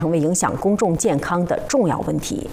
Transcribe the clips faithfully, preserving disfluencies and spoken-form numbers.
成为影响公众健康的重要问题。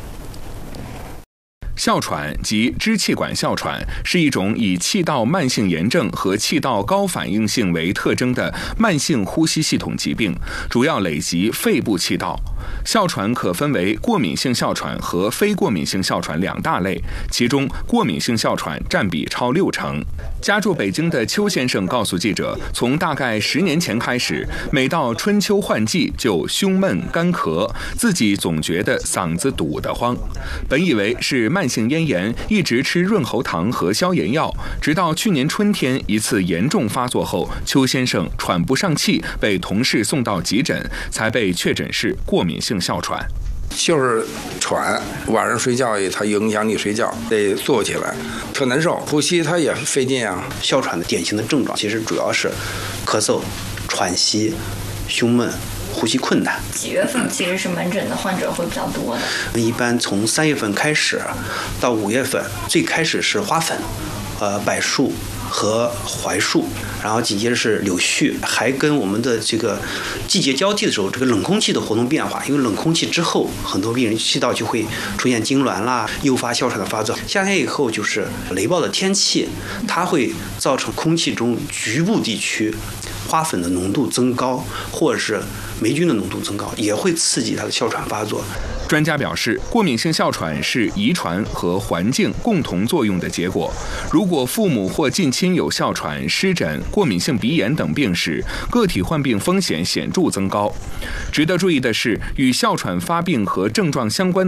哮喘及支气管哮喘是一种以气道慢性炎症和气道高反应性为特征的慢性呼吸系统疾病，主要累及肺部气道。哮喘可分为过敏性哮喘和非过敏性哮喘两大类，其中过敏性哮喘占比超六成。家住北京的邱先生告诉记者，从大概十年前开始，每到春秋换季就胸闷干咳，自己总觉得嗓子堵得慌。本以为是慢性咽炎，一直吃润喉糖和消炎药，直到去年春天一次严重发作后，邱先生喘不上气，被同事送到急诊，才被确诊是过敏性哮喘。 就是喘，晚上睡觉它影响你睡觉，得坐起来，特难受，呼吸它也费劲啊。 哮喘的典型的症状其实主要是咳嗽、喘息、胸闷、呼吸困难。 几月份其实是门诊的患者会比较多的？ 一般从三月份开始到五月份，最开始是花粉、呃柏树和槐树，然后紧接着是柳絮，还跟我们的这个季节交替的时候，这个冷空气的活动变化，因为冷空气之后，很多病人气道就会出现痉挛啦，诱发哮喘的发作。夏天以后就是雷暴的天气，它会造成空气中局部地区花粉的浓度增高，或者是霉菌的浓度增高，也会刺激它的哮喘发作。 专家表示，过敏性哮喘是遗传和环境共同作用的结果。如果父母或近亲有哮喘、湿疹、过敏性鼻炎等病史，个体患病风险显著增高。值得注意的是，与哮喘发病和症状相关的